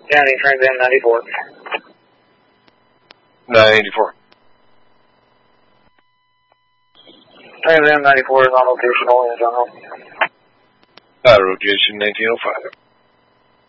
County, Trans Am 94. 984. Trans Am 94 is on location only in general. Rotation 1905.